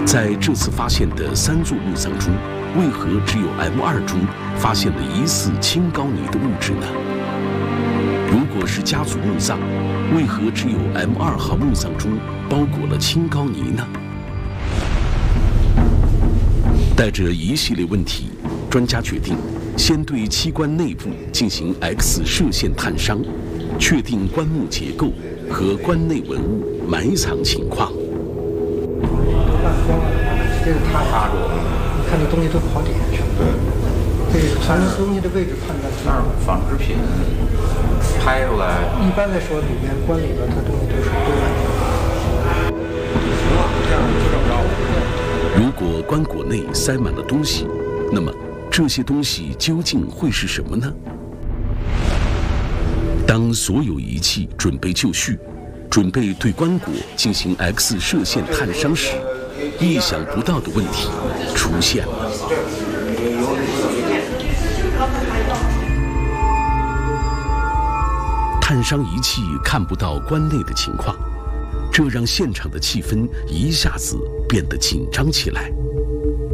在这次发现的3座墓葬中，为何只有 M2中发现了疑似青高泥的物质呢？如果是家族墓葬，为何只有 M2号墓葬中包裹了青高泥呢？带着一系列问题，专家决定先对器官内部进行 X 射线探伤，确定棺木结构和棺内文物埋藏情况。 这是塌住了，你看这东西都跑底下去了。对，从东西的位置判断， 那儿纺织品拍出来， 一般来说，棺里边它东西都是堆满的。 这样就这么着。 如果棺椁内塞满了东西，那么这些东西究竟会是什么呢？当所有仪器准备就绪，准备对棺椁进行 X 射线探伤时，意想不到的问题出现了。探伤仪器看不到棺内的情况，这让现场的气氛一下子变得紧张起来。